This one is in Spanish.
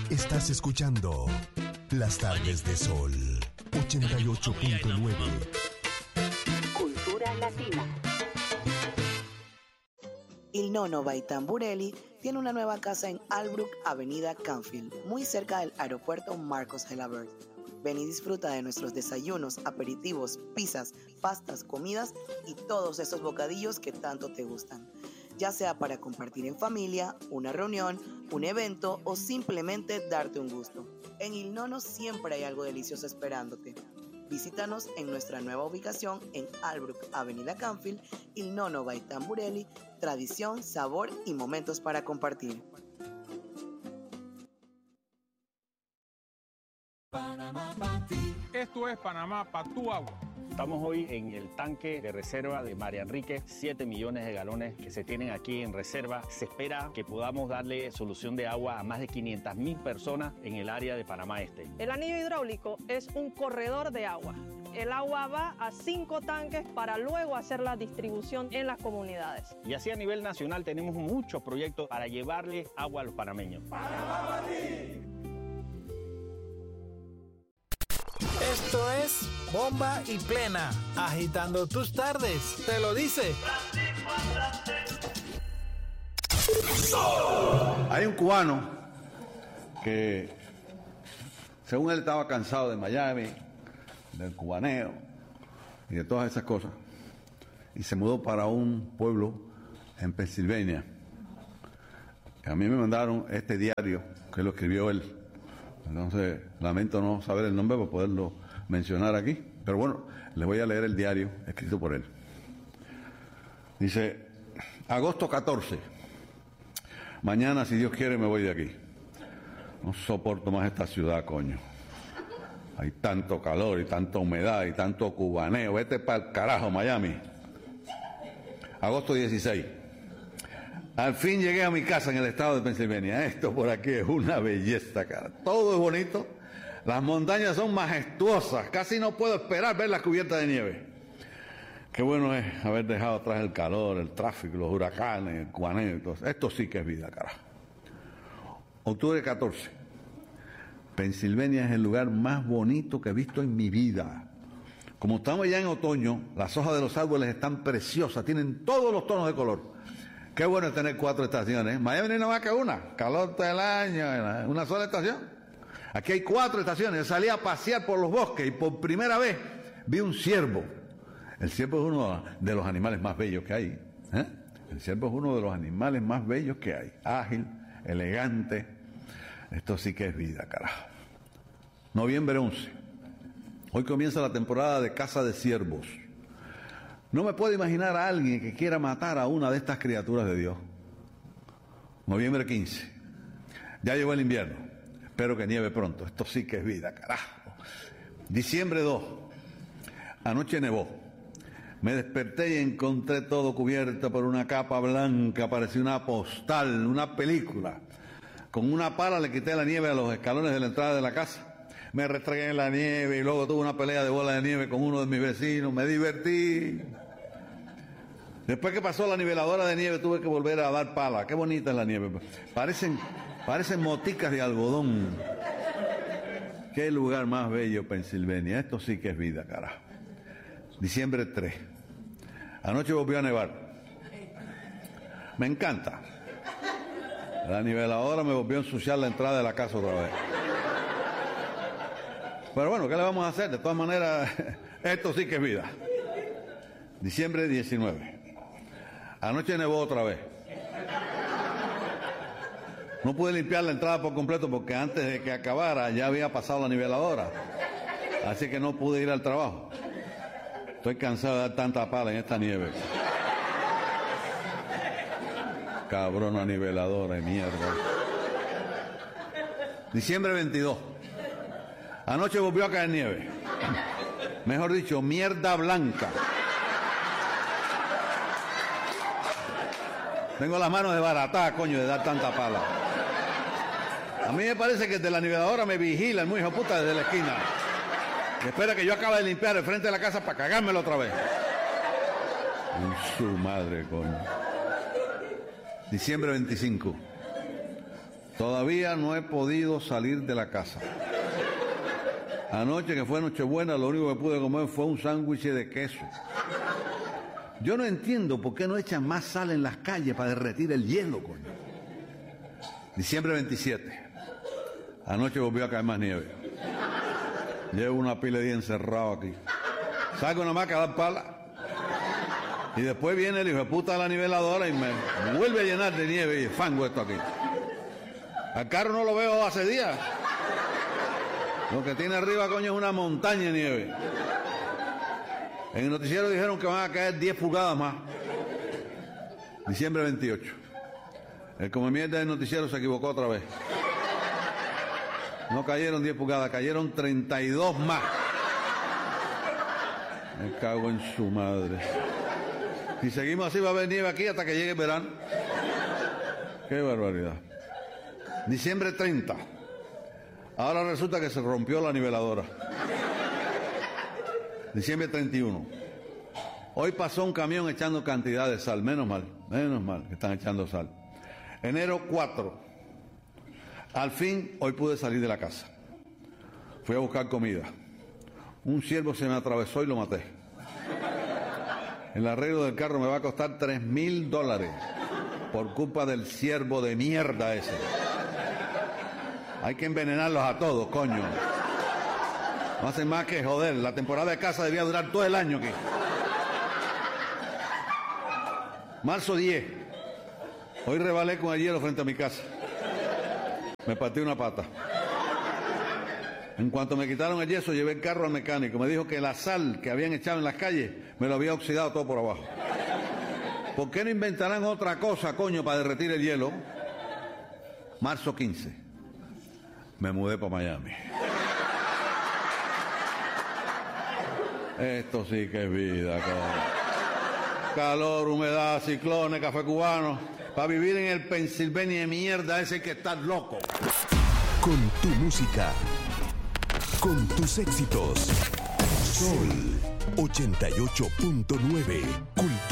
Estás escuchando Las Tardes de Sol 88.9. Cultura latina. Il Nonno by Tamburelli tiene una nueva casa en Albrook, Avenida Canfield, muy cerca del aeropuerto Marcos Gelabert. Ven y disfruta de nuestros desayunos, aperitivos, pizzas, pastas, comidas y todos esos bocadillos que tanto te gustan. Ya sea para compartir en familia, una reunión, un evento o simplemente darte un gusto. En Il Nonno siempre hay algo delicioso esperándote. Visítanos en nuestra nueva ubicación en Albrook, Avenida Canfield, Il Nonno by Tamburelli, tradición, sabor y momentos para compartir. Esto es Panamá pa' tu agua. Estamos hoy en el tanque de reserva de María Enrique, 7 millones de galones que se tienen aquí en reserva. Se espera que podamos darle solución de agua a más de 500,000 personas en el área de Panamá Este. El anillo hidráulico es un corredor de agua. El agua va a 5 tanques para luego hacer la distribución en las comunidades. Y así a nivel nacional tenemos muchos proyectos para llevarle agua a los panameños. ¡Panamá! Esto es Bomba y Plena, agitando tus tardes. Te lo dice. Hay un cubano que, según él, estaba cansado de Miami, del cubaneo y de todas esas cosas, y se mudó para un pueblo en Pensilvania. A mí me mandaron este diario que lo escribió él. Entonces, lamento no saber el nombre para poderlo mencionar aquí. Pero bueno, les voy a leer el diario escrito por él. Dice, agosto 14. Mañana, si Dios quiere, me voy de aquí. No soporto más esta ciudad, coño. Hay tanto calor y tanta humedad y tanto cubaneo. Vete para el carajo, Miami. Agosto 16. Al fin llegué a mi casa en el estado de Pensilvania. Esto por aquí es una belleza, cara. Todo es bonito. Las montañas son majestuosas. Casi no puedo esperar ver las cubiertas de nieve. Qué bueno es haber dejado atrás el calor, el tráfico, los huracanes, el cubaneo y todo eso. Esto sí que es vida, carajo. Octubre 14. Pensilvania es el lugar más bonito que he visto en mi vida. Como estamos ya en otoño, las hojas de los árboles están preciosas. Tienen todos los tonos de color. Qué bueno es tener 4 estaciones. Miami no más que una. Calor todo el año, una sola estación. Aquí hay 4 estaciones. Yo salí a pasear por los bosques y por primera vez vi un ciervo. El ciervo es uno de los animales más bellos que hay. El ciervo es uno de los animales más bellos que hay. Ágil, elegante. Esto sí que es vida, carajo. Noviembre 11. Hoy comienza la temporada de caza de ciervos. No me puedo imaginar a alguien que quiera matar a una de estas criaturas de Dios. Noviembre 15. Ya llegó el invierno. Espero que nieve pronto. Esto sí que es vida, carajo. Diciembre 2. Anoche nevó. Me desperté y encontré todo cubierto por una capa blanca. Parecía una postal, una película. Con una pala le quité la nieve a los escalones de la entrada de la casa. Me restregué en la nieve y luego tuve una pelea de bola de nieve con uno de mis vecinos. Me divertí. Después que pasó la niveladora de nieve tuve que volver a dar pala. Qué bonita es la nieve. Parecen moticas de algodón. Qué lugar más bello, Pensilvania. Esto sí que es vida, carajo. Diciembre 3. Anoche volvió a nevar. Me encanta. La niveladora me volvió a ensuciar la entrada de la casa otra vez. Pero bueno, ¿qué le vamos a hacer? De todas maneras, esto sí que es vida. Diciembre 19. Anoche nevó otra vez. No pude limpiar la entrada por completo porque antes de que acabara ya había pasado la niveladora. Así que no pude ir al trabajo. Estoy cansado de dar tanta pala en esta nieve. Cabrona niveladora de mierda. Diciembre 22. Anoche volvió a caer nieve. Mejor dicho, mierda blanca. Tengo las manos desbaratadas, coño, de dar tanta pala. A mí me parece que desde la niveladora me vigila el muy hijo puta desde la esquina. Y espera que yo acabe de limpiar el frente de la casa para cagármelo otra vez. Y su madre, coño. Diciembre 25. Todavía no he podido salir de la casa. Anoche, que fue Nochebuena, lo único que pude comer fue un sándwich de queso. Yo no entiendo por qué no echan más sal en las calles para derretir el hielo, coño. Diciembre 27. Anoche volvió a caer más nieve. Llevo una pila de día encerrado aquí. Saco una maca a dar pala. Y después viene el hijo de puta de la niveladora y me vuelve a llenar de nieve y fango esto aquí. Al carro no lo veo hace días. Lo que tiene arriba, coño, es una montaña de nieve. En el noticiero dijeron que van a caer 10 pulgadas más. Diciembre 28. El come mierda del noticiero se equivocó otra vez. No cayeron 10 pulgadas, cayeron 32 más. Me cago en su madre. Si seguimos así va a haber nieve aquí hasta que llegue el verano. Qué barbaridad. Diciembre 30. Ahora resulta que se rompió la niveladora. Diciembre 31. Hoy pasó un camión echando cantidad de sal. Menos mal que están echando sal. Enero 4. Al fin, hoy pude salir de la casa. Fui a buscar comida. Un ciervo se me atravesó y lo maté. El arreglo del carro me va a costar $3,000 por culpa del ciervo de mierda ese. Hay que envenenarlos a todos, coño. No hacen más que joder. La temporada de caza debía durar todo el año aquí. Marzo 10. Hoy rebalé con el hielo frente a mi casa. Me partí una pata. En cuanto me quitaron el yeso, llevé el carro al mecánico. Me dijo que la sal que habían echado en las calles me lo había oxidado todo por abajo. ¿Por qué no inventarán otra cosa, coño, para derretir el hielo? Marzo 15. Me mudé para Miami. Esto sí que es vida, cabrón. Calor, humedad, ciclones, café cubano. Para vivir en el Pennsylvania de mierda ese hay que estar loco. Con tu música, con tus éxitos. Sol 88.9.